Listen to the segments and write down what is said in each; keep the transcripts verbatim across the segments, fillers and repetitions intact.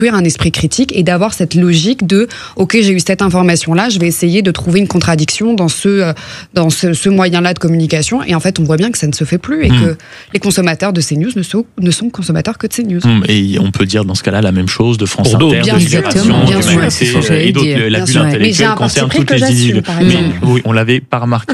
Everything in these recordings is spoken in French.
un esprit critique et d'avoir cette logique de ok, j'ai eu cette information là, je vais essayer de trouver une contradiction dans ce dans ce, ce moyen là de communication, et en fait on voit bien que ça ne se fait plus et mmh. que les consommateurs de CNews ne sont ne sont consommateurs que de CNews. Mmh. Et on peut dire dans ce cas là la même chose de France Inter, de Libération, de Humanité et d'autres. La bulle intellectuelle concerne toutes les idées. Mais oui, on l'avait pas remarqué.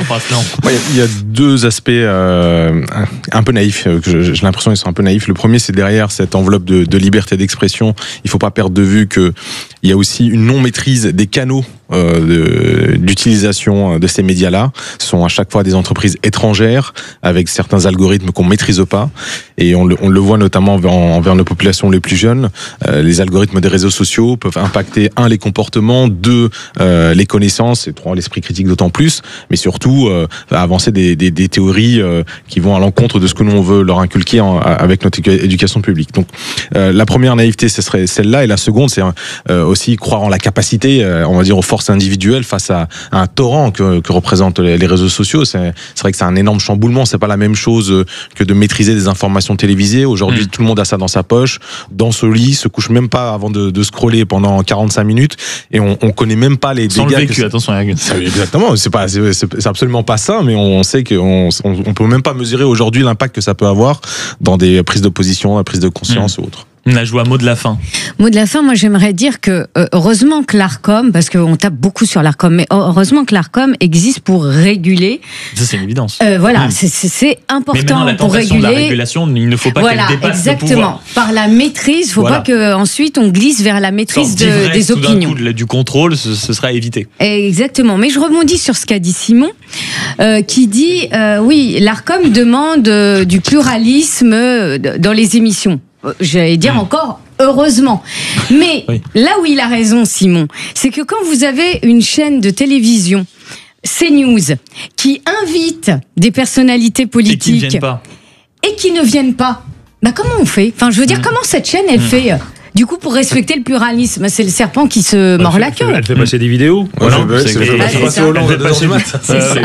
Il y a deux aspects euh, un peu naïfs, que j'ai l'impression qu'ils sont un peu naïfs. Le premier, c'est derrière cette enveloppe de, de liberté d'expression, il faut pas perdre de vue que il y a aussi une non-maîtrise des canaux euh, de, d'utilisation de ces médias-là. Ce sont à chaque fois des entreprises étrangères avec certains algorithmes qu'on maîtrise pas, et on le, on le voit notamment envers, envers nos populations les plus jeunes. Euh, les algorithmes des réseaux sociaux peuvent impacter un les comportements, deux euh, les connaissances, et trois l'esprit critique d'autant plus, mais surtout euh, avancer des, des, des théories euh, qui vont à l'encontre de ce que nous on veut leur inculquer en, avec notre éducation publique. Donc euh, la première naïveté, ce serait celle-là, et la seconde, c'est euh, aussi croire en la capacité, euh, on va dire, aux forces individuelles face à, à un torrent que, que représentent les, les réseaux sociaux. C'est, c'est vrai que c'est un énorme chamboulement. C'est pas la même chose que de maîtriser des informations télévisées. Aujourd'hui, mmh. tout le monde a ça dans sa poche, dans ce lit, se couche même pas avant de, de scroller pendant quarante-cinq minutes, et on, on connaît même pas les Sans dégâts. Le vécu, que attention. Exactement. C'est pas, c'est, c'est absolument pas ça, mais on sait qu'on on, on peut même pas mesurer aujourd'hui l'impact que ça peut avoir dans des prises de position, la prise de conscience mmh. ou autre. Najwa, mot de la fin. Mot de la fin, moi j'aimerais dire que euh, heureusement que l'Arcom, parce qu'on tape beaucoup sur l'Arcom, mais heureusement que l'Arcom existe pour réguler. Ça c'est une évidence. Euh, voilà, mmh. c'est, c'est, c'est important mais pour réguler. De la régulation, il ne faut pas voilà, qu'elle dépasse exactement. le pouvoir. Par la maîtrise, il ne faut voilà. pas qu'ensuite on glisse vers la maîtrise de, des opinions. Tout d'un coup, du contrôle, ce, ce sera évité. Exactement. Mais je rebondis sur ce qu'a dit Simon, euh, qui dit euh, oui, l'Arcom demande euh, du pluralisme euh, dans les émissions. J'allais dire mmh. encore heureusement. Mais oui. là où il a raison, Simon, c'est que quand vous avez une chaîne de télévision, CNews, qui invite des personnalités politiques et qui ne viennent pas, et qui ne viennent pas, bah comment on fait ? Enfin, je veux dire, mmh. comment cette chaîne elle mmh. fait ? Du coup, pour respecter le pluralisme, c'est le serpent qui se elle mord fait, la queue. Elle fait passer des vidéos. Ouais, voilà. C'est, c'est, c'est, c'est passer au long de deux heures du matin.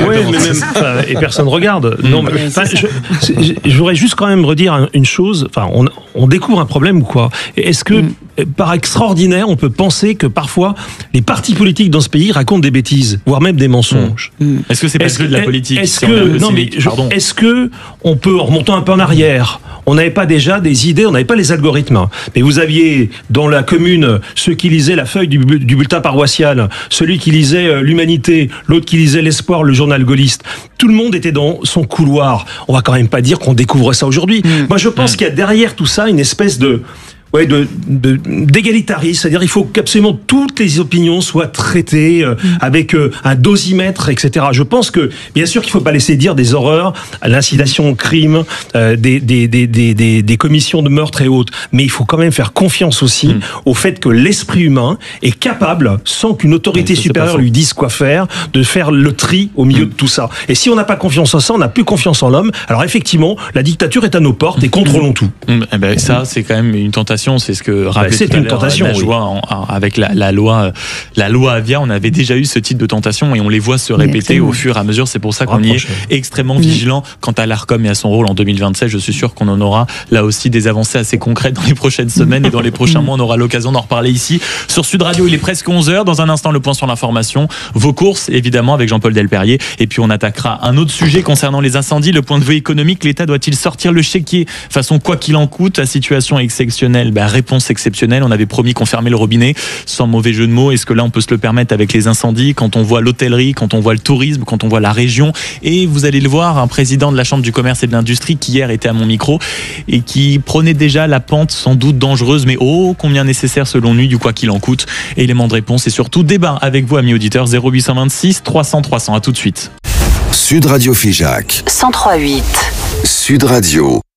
Et personne regarde. Non, mais, enfin, je, je voudrais juste quand même redire une chose. Enfin, on, on découvre un problème ou quoi ? Est-ce que, mm. par extraordinaire, on peut penser que parfois les partis politiques dans ce pays racontent des bêtises, voire même des mensonges ? Mm. Est-ce que c'est pas que de la politique ? Est-ce que, non, mais je, est-ce que on peut, en remontant un peu en arrière, on n'avait pas déjà des idées, on n'avait pas les algorithmes. Mais vous aviez dans la commune ceux qui lisaient la feuille du, du bulletin paroissial, celui qui lisait l'Humanité, l'autre qui lisait l'Espoir, le journal gaulliste. Tout le monde était dans son couloir. On va quand même pas dire qu'on découvre ça aujourd'hui. Mmh. Moi, je pense mmh. qu'il y a derrière tout ça une espèce de... Ouais, de, de, d'égalitarisme, c'est-à-dire il faut qu'absolument toutes les opinions soient traitées euh, mmh. avec euh, un dosimètre, et cetera. Je pense que, bien sûr qu'il ne faut pas laisser dire des horreurs, l'incitation au crime, euh, des, des, des, des, des, des commissions de meurtre et autres, mais il faut quand même faire confiance aussi mmh. au fait que l'esprit humain est capable, sans qu'une autorité ouais, supérieure lui dise quoi faire, de faire le tri au milieu mmh. de tout ça. Et si on n'a pas confiance en ça, on n'a plus confiance en l'homme, alors effectivement, la dictature est à nos portes et contrôlons mmh. tout. Mmh. Eh ben, ça, c'est quand même une tentation. C'est ce que rappelait c'est tout à une tentation, la joie oui. en, avec la, la loi, la loi Avia. On avait déjà eu ce type de tentation et on les voit se répéter au fur et à mesure. C'est pour ça qu'on y est extrêmement vigilant quant à l'Arcom et à son rôle en deux mille vingt-sept. Je suis sûr qu'on en aura là aussi des avancées assez concrètes dans les prochaines semaines et dans les prochains mois. On aura l'occasion d'en reparler ici sur Sud Radio. Il est presque onze heures. Dans un instant, le point sur l'information, vos courses évidemment avec Jean-Paul Delperrier. Et puis on attaquera un autre sujet concernant les incendies. Le point de vue économique, l'État doit-il sortir le chéquier façon quoi qu'il en coûte? La situation exceptionnelle. Ben, réponse exceptionnelle. On avait promis qu'on fermait le robinet, sans mauvais jeu de mots. Est-ce que là, on peut se le permettre avec les incendies, quand on voit l'hôtellerie, quand on voit le tourisme, quand on voit la région? Et vous allez le voir, un président de la Chambre du commerce et de l'industrie qui hier était à mon micro et qui prenait déjà la pente sans doute dangereuse, mais oh, combien nécessaire selon lui, du quoi qu'il en coûte. Élément de réponse et surtout débat avec vous, amis auditeurs. zéro huit cent vingt-six trois cents trois cents. À tout de suite. Sud Radio Figeac. cent trois virgule huit. Sud Radio.